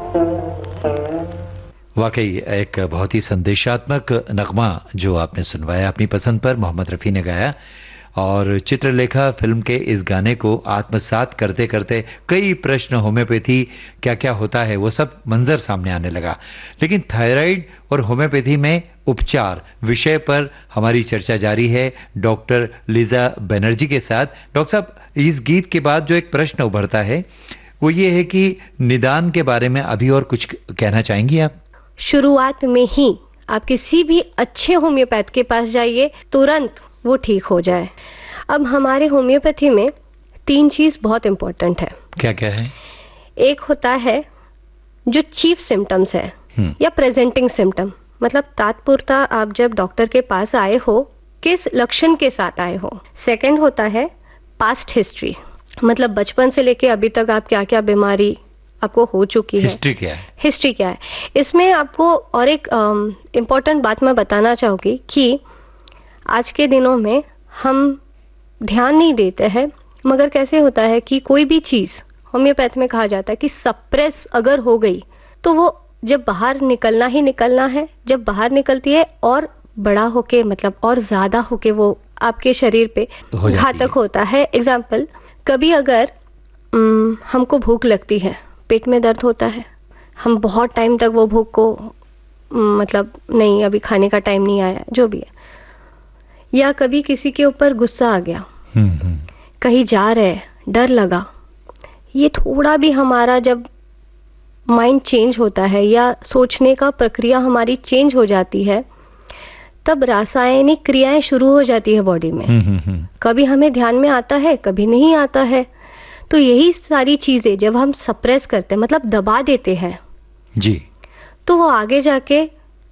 वाकई एक बहुत ही संदेशात्मक नगमा जो आपने सुनवाया अपनी पसंद पर, मोहम्मद रफ़ी ने गाया। और चित्रलेखा फिल्म के इस गाने को आत्मसात करते करते कई प्रश्न, होम्योपैथी क्या क्या होता है वो सब मंजर सामने आने लगा। लेकिन थायराइड और होम्योपैथी में उपचार विषय पर हमारी चर्चा जारी है डॉक्टर लीजा बनर्जी के साथ। डॉक्टर साहब, इस गीत के बाद जो एक प्रश्न उभरता है वो ये है कि निदान के बारे में अभी और कुछ कहना चाहेंगी आप? शुरुआत में ही आप किसी भी अच्छे होम्योपैथ के पास जाइए, तुरंत वो ठीक हो जाए। अब हमारे होम्योपैथी में 3 चीज बहुत इंपॉर्टेंट है। क्या क्या है? एक होता है जो चीफ सिम्टम्स है या प्रेजेंटिंग सिम्टम, मतलब तात्पुरता आप जब डॉक्टर के पास आए हो किस लक्षण के साथ आए हो। सेकंड होता है पास्ट हिस्ट्री, मतलब बचपन से लेके अभी तक आप क्या क्या बीमारी आपको हो चुकी है, हिस्ट्री क्या है, हिस्ट्री क्या है। इसमें आपको और एक इम्पॉर्टेंट बात मैं बताना चाहूंगी कि आज के दिनों में हम ध्यान नहीं देते हैं, मगर कैसे होता है कि कोई भी चीज होम्योपैथ में कहा जाता है कि सप्रेस अगर हो गई तो वो जब बाहर निकलना ही निकलना है, जब बाहर निकलती है और बड़ा होके, मतलब और ज्यादा होके वो आपके शरीर पे घातक होता है। एग्जाम्पल, कभी अगर हमको भूख लगती है, पेट में दर्द होता है, हम बहुत टाइम तक वो भूख को मतलब नहीं अभी खाने का टाइम नहीं आया, जो भी है, या कभी किसी के ऊपर गुस्सा आ गया, कहीं जा रहे, डर लगा, ये थोड़ा भी हमारा जब माइंड चेंज होता है या सोचने का प्रक्रिया हमारी चेंज हो जाती है, तब रासायनिक क्रियाएं शुरू हो जाती है बॉडी में। कभी हमें ध्यान में आता है, कभी नहीं आता है। तो यही सारी चीजें जब हम सप्रेस करते हैं, मतलब दबा देते हैं जी, तो वो आगे जाके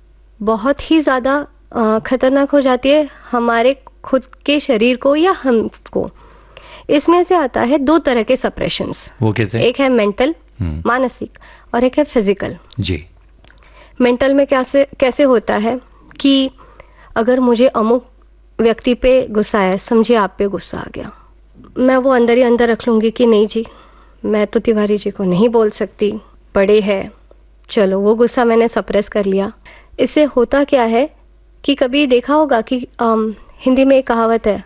बहुत ही ज्यादा खतरनाक हो जाती है हमारे खुद के शरीर को या हमको। इसमें से आता है 2 तरह के सप्रेशंस। वो कैसे? एक है मेंटल, मानसिक, और एक है फिजिकल। जी। मेंटल में कैसे होता है कि अगर मुझे अमुक व्यक्ति पे गुस्सा है, समझिए आप पे गुस्सा आ गया, मैं वो अंदर ही अंदर रख लूंगी कि नहीं जी मैं तो तिवारी जी को नहीं बोल सकती, बड़े हैं, चलो वो गुस्सा मैंने सप्रेस कर लिया। इससे होता क्या है कि कभी देखा होगा कि हिंदी में एक कहावत है,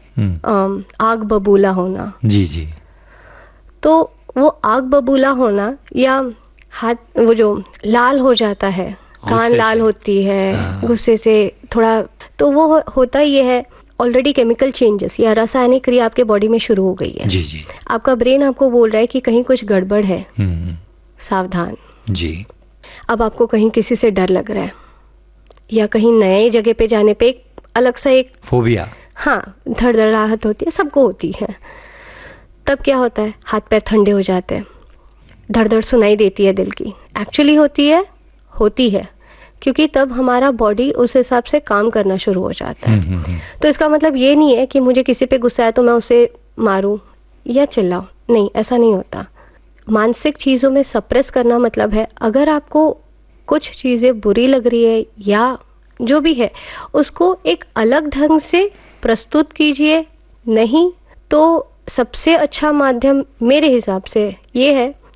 आग बबूला होना। जी जी। तो वो आग बबूला होना या हाथ वो जो लाल हो जाता है, कान लाल होती है गुस्से से थोड़ा, तो वो होता ये है ऑलरेडी केमिकल चेंजेस या रासायनिक क्रिया आपके बॉडी में शुरू हो गई है। जी जी। आपका ब्रेन आपको बोल रहा है कि कहीं कुछ गड़बड़ है, सावधान। जी। अब आपको कहीं किसी से डर लग रहा है या कहीं नए जगह पे जाने पे एक अलग सा एक फोबिया, हाँ, धड़धड़ाहट होती है, सबको होती है। तब क्या होता है, हाथ पैर ठंडे हो जाते हैं, धड़धड़ सुनाई देती है दिल की। एक्चुअली होती है क्योंकि तब हमारा बॉडी उस हिसाब से काम करना शुरू हो जाता है। तो इसका मतलब ये नहीं है कि मुझे किसी पे गुस्सा है तो मैं उसे मारूं या चिल्लाऊं, नहीं, ऐसा नहीं होता। मानसिक चीजों में सप्रेस करना मतलब है अगर आपको कुछ चीजें बुरी लग रही है या जो भी है उसको एक अलग ढंग से प्रस्तुत कीजिए। नहीं तो सबसे अच्छा माध्यम मेरे हिसाब से ये है